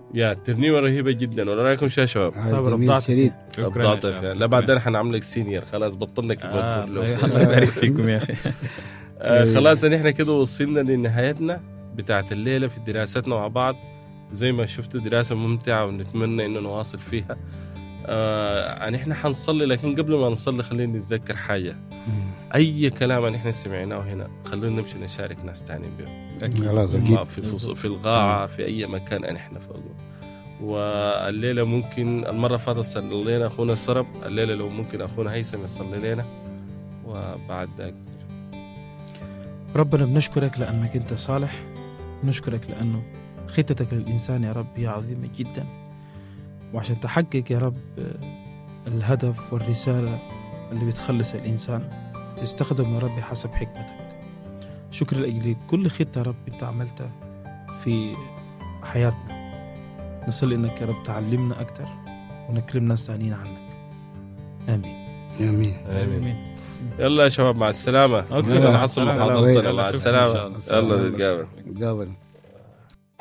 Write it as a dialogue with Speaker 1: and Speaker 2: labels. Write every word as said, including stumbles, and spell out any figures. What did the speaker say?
Speaker 1: يا ترنيمة رهيبة جدا. ولا رايكم شو يا شباب؟
Speaker 2: صابر ابضعت
Speaker 1: ابضعت فيها. لا بعدين حنعملك سينيور خلاص بطلنا كده.
Speaker 3: آه الله يبارك فيكم يا اخي.
Speaker 1: آه خلاص نحن كده وصلنا لنهايتنا بتاعت الليلة في دراستنا مع بعض. زي ما شفتوا دراسة ممتعة ونتمنى إنه نواصل فيها. آه يعني إحنا حنصلي، لكن قبل ما نصلي خلينا نتذكر حاجة. أي كلام إحنا سمعناه هنا خلينا نمشي نشارك ناس تانيين بهم في في القاعة في أي مكان إحنا فوق. والليلة ممكن المرة فاتت صلي لنا أخونا السرب، الليلة لو ممكن أخونا هيثم يصلي لنا. وبعد ذلك
Speaker 2: ربنا بنشكرك لأنك أنت صالح، نشكرك لأنه خطتك للإنسان يا رب هي عظيمة جدا، وعشان تحقق يا رب الهدف والرسالة اللي بتخلص الإنسان تستخدم يا رب حسب حكمتك. شكر لأجل كل خطة يا رب أنت عملتها في حياتنا. نصلي إنك يا رب تعلمنا أكتر ونكرم ناس ثانيين عنك. آمين
Speaker 4: آمين
Speaker 1: آمين. يلا يا شباب مع السلامة.
Speaker 3: أوكي
Speaker 1: نحصل محاضرتنا. مع السلامة. يلا نتقابل.
Speaker 4: نتقابل.